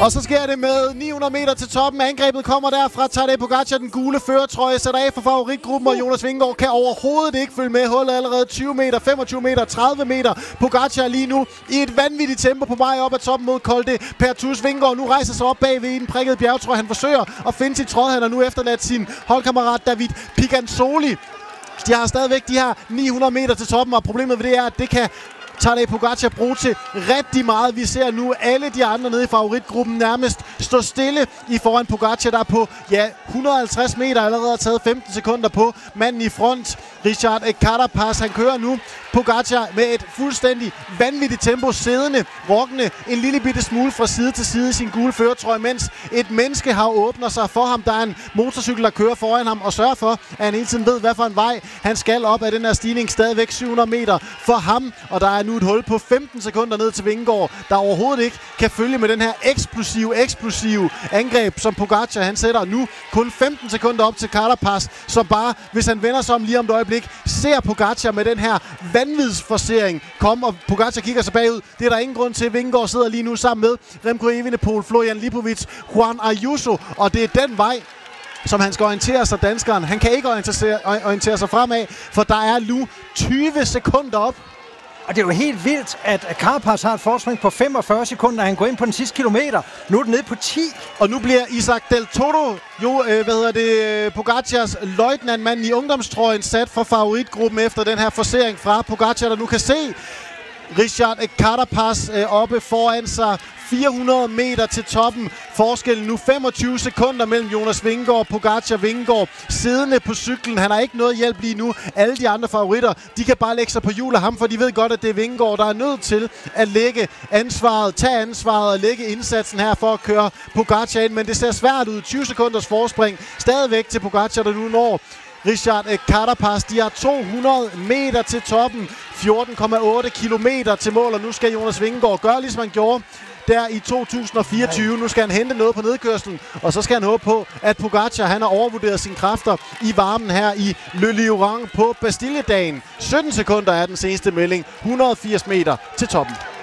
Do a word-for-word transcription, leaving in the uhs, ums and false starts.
Og så sker det med ni hundrede meter til toppen. Angrebet kommer der fra Tadej Pogačar, den gule førertrøje, sætter af for favoritgruppen, og Jonas Vingegaard kan overhovedet ikke følge med. Hullet allerede tyve meter, femogtyve meter, tredive meter. Pogačar lige nu i et vanvittigt tempo på vej op ad toppen mod Col de Pertus. Vingegaard nu rejser sig op bagved i den prikkede bjergtrøje. Han forsøger at finde sit tråd. Han har nu efterladt sin holdkammerat David Piganzoli. De har stadigvæk de her ni hundrede meter til toppen, og problemet ved det er, at det kan Tadej Pogačar bruge til rigtig meget. Vi ser nu alle de andre nede i favoritgruppen nærmest stå stille i foran Pogačar, der på ja, et hundrede og halvtreds meter allerede har taget femten sekunder på manden i front. Richard Carapaz, han kører nu Pogačar med et fuldstændig vanvittigt tempo, siddende, rokkende en lille bitte smule fra side til side i sin gule førertrøje, mens et menneske har åbner sig for ham. Der er en motorcykel, der kører foran ham og sørger for, at han hele tiden ved, hvad for en vej han skal op af den her stigning. Stadigvæk syv hundrede meter for ham, og der er nu et hul på femten sekunder ned til Vingegaard, der overhovedet ikke kan følge med den her eksplosive, eksplosive angreb, som Pogačar han sætter nu. Kun femten sekunder op til Carapaz, som bare, hvis han vender sig om lige om et øjeblik, ser Pogačar med den her vanvidsforcering komme, og Pogačar kigger sig bagud. Det er der ingen grund til. Vingegaard sidder lige nu sammen med Remco Evenepoel, Florian Lipovic, Juan Ayuso, og det er den vej, som han skal orientere sig, danskeren. Han kan ikke orientere, orientere sig fremad, for der er nu tyve sekunder op. Og det er jo helt vildt, at Carapaz har et forspring på femogfyrre sekunder, og han går ind på den sidste kilometer. Nu er den nede på ti. Og nu bliver Isaac Del Toro, jo, øh, hvad hedder det, Pogacars løjtnantmand i ungdomstrøjen, sat for favoritgruppen efter den her forcering fra Pogačar, der nu kan se Richard Carapaz øh, oppe foran sig. fire hundrede meter til toppen. Forskellen nu femogtyve sekunder mellem Jonas Vingegaard og Pogačar. Vingegaard siddende på cyklen. Han har ikke noget hjælp lige nu. Alle de andre favoritter, de kan bare lægge sig på hjul af ham, for de ved godt, at det er Vingegaard, der er nødt til at lægge ansvaret, tage ansvaret og lægge indsatsen her for at køre Pogačar ind. Men det ser svært ud. tyve sekunders forspring stadigvæk til Pogačar, der nu når Richard Carapaz. De har to hundrede meter til toppen. fjorten komma otte kilometer til mål, og nu skal Jonas Vingegaard gøre, ligesom han gjorde der i to tusind og fireogtyve. Nu skal han hente noget på nedkørslen, og så skal han håbe på, at Pogačar han har overvurderet sine kræfter i varmen her i Le Lieuran på Bastilledagen. sytten sekunder er den seneste melding. et hundrede og firs meter til toppen.